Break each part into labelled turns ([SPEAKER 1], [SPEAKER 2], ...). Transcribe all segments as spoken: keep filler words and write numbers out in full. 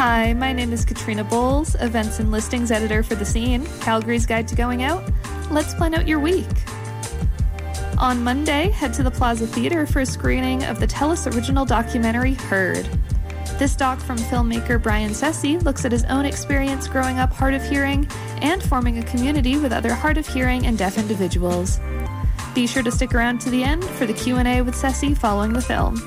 [SPEAKER 1] Hi, my name is Katrina Bowles, Events and Listings Editor for The Scene, Calgary's Guide to Going Out. Let's plan out your week. On Monday, head to the Plaza Theatre for a screening of the TELUS original documentary, Heard. This doc from filmmaker Brian Sessi looks at his own experience growing up hard of hearing and forming a community with other hard of hearing and deaf individuals. Be sure to stick around to the end for the Q and A with Sessi following the film.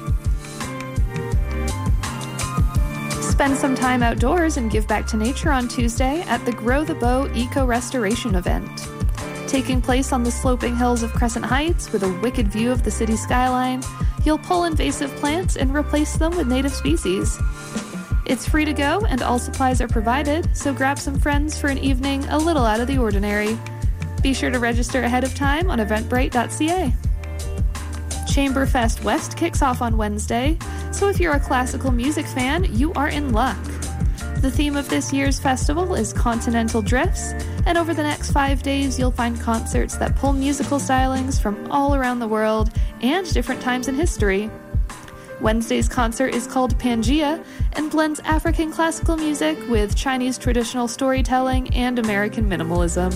[SPEAKER 1] Spend some time outdoors and give back to nature on Tuesday at the Grow the Bow Eco Restoration event. Taking place on the sloping hills of Crescent Heights with a wicked view of the city skyline, you'll pull invasive plants and replace them with native species. It's free to go and all supplies are provided, so grab some friends for an evening a little out of the ordinary. Be sure to register ahead of time on eventbrite dot c a. Chamberfest West kicks off on Wednesday, so if you're a classical music fan, you are in luck. The theme of this year's festival is Continental Drifts, and over the next five days you'll find concerts that pull musical stylings from all around the world and different times in history. Wednesday's concert is called Pangea and blends African classical music with Chinese traditional storytelling and American minimalism.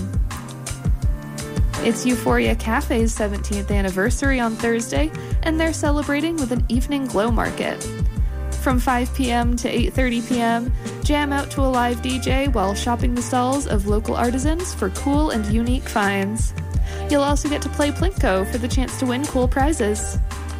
[SPEAKER 1] It's Euphoria Cafe's seventeenth anniversary on Thursday, and they're celebrating with an evening glow market. From five p.m. to eight thirty p.m., jam out to a live D J while shopping the stalls of local artisans for cool and unique finds. You'll also get to play Plinko for the chance to win cool prizes.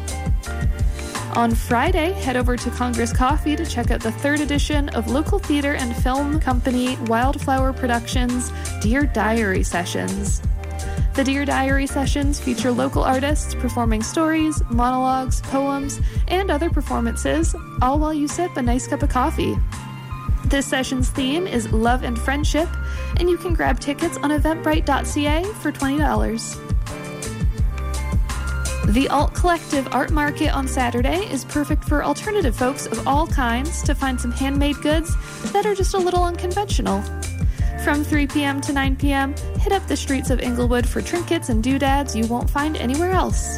[SPEAKER 1] On Friday, head over to Congress Coffee to check out the third edition of local theater and film company Wildflower Productions' Dear Diary Sessions. The Dear Diary sessions feature local artists performing stories, monologues, poems, and other performances, all while you sip a nice cup of coffee. This session's theme is love and friendship, and you can grab tickets on eventbrite dot c a for twenty dollars. The Alt Collective Art Market on Saturday is perfect for alternative folks of all kinds to find some handmade goods that are just a little unconventional. From three p.m. to nine p.m., hit up the streets of Inglewood for trinkets and doodads you won't find anywhere else.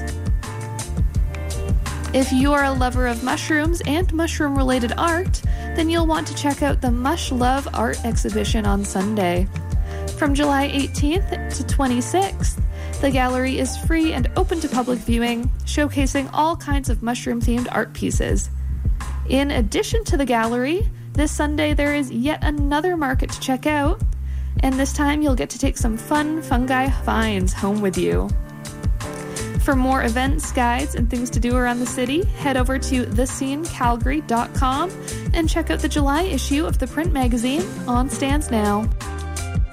[SPEAKER 1] If you are a lover of mushrooms and mushroom-related art, then you'll want to check out the Mush Love Art Exhibition on Sunday. From July eighteenth to twenty-sixth, the gallery is free and open to public viewing, showcasing all kinds of mushroom-themed art pieces. In addition to the gallery, this Sunday there is yet another market to check out, and this time you'll get to take some fun fungi finds home with you. For more events, guides, and things to do around the city, head over to the scene calgary dot com and check out the July issue of the print magazine on stands now.